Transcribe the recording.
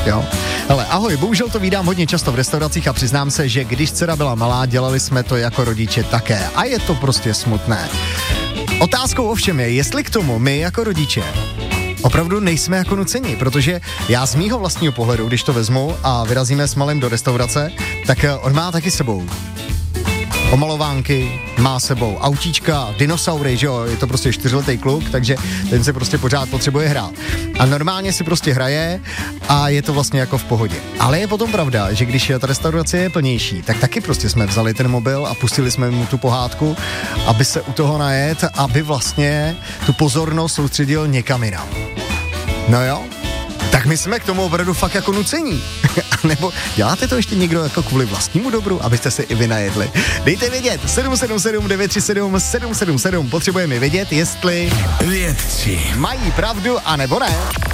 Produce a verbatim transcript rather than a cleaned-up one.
jo. Hele, ahoj, bohužel to vídám hodně často v restauracích a přiznám se, že když dcera byla malá, dělali jsme to jako rodiče také a je to prostě smutné. Otázkou ovšem je, jestli k tomu my jako rodiče opravdu nejsme jako nuceni, protože já z mýho vlastního pohledu, když to vezmu a vyrazíme s malým do restaurace, tak on má taky sebou omalovánky, má sebou autíčka, dinosaury, že jo, je to prostě čtyřletý kluk, takže ten se prostě pořád potřebuje hrát. A normálně si prostě hraje a je to vlastně jako v pohodě. Ale je potom pravda, že když ta restaurace je plnější, tak taky prostě jsme vzali ten mobil a pustili jsme mu tu pohádku, aby se u toho najet, aby vlastně tu pozornost soustředil někam jinam. No jo, tak my jsme k tomu opravdu fakt jako nucení. Nebo děláte to ještě někdo jako kvůli vlastnímu dobru, abyste se i vy najedli. Dejte vědět, sedm sedm sedm devět tři sedm sedm sedm sedm, potřebujeme vědět, jestli vědci mají pravdu, anebo ne.